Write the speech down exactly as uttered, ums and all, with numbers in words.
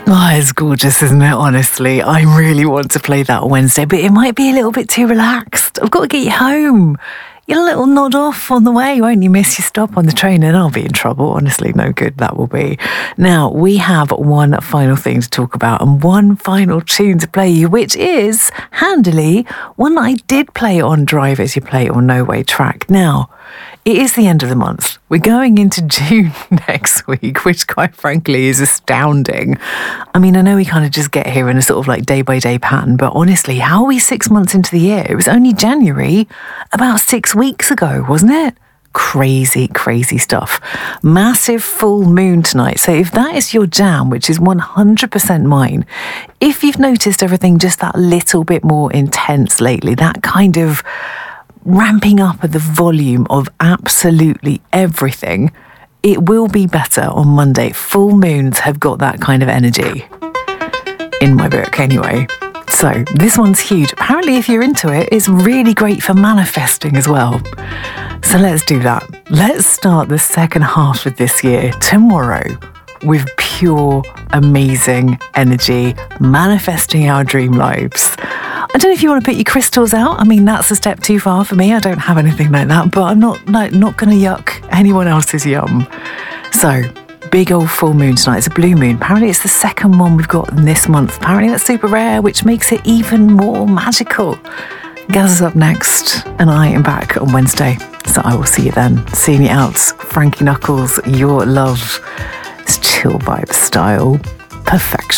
Oh, it's gorgeous, isn't it? Honestly, I really want to play that on Wednesday, but it might be a little bit too relaxed. I've got to get you home. You're a little nod off on the way, won't you? Miss your stop on the train and I'll be in trouble. Honestly, no good that will be. Now, we have one final thing to talk about and one final tune to play you, which is, handily, one that I did play on Drive As You Play or No Way track. Now, it is the end of the month. We're going into June next week, which quite frankly is astounding. I mean, I know we kind of just get here in a sort of like day by day pattern, but honestly, how are we six months into the year? It was only January about six weeks ago, wasn't it? Crazy, crazy stuff. Massive full moon tonight. So if that is your jam, which is one hundred percent mine, if you've noticed everything just that little bit more intense lately, that kind of ramping up of the volume of absolutely everything, it will be better on Monday. Full moons have got that kind of energy, in my book anyway. So this one's huge. Apparently, if you're into it, it's really great for manifesting as well. So let's do that. Let's start the second half of this year tomorrow with pure, amazing energy, manifesting our dream lives. I don't know if you want to put your crystals out. I mean, that's a step too far for me. I don't have anything like that, but I'm not like, not going to yuck anyone else's yum. So, big old full moon tonight. It's a blue moon. Apparently, it's the second one we've got in this month. Apparently, that's super rare, which makes it even more magical. Gaz is up next, and I am back on Wednesday. So I will see you then. See me out. Frankie Knuckles, Your Love. It's chill vibe style. Perfection.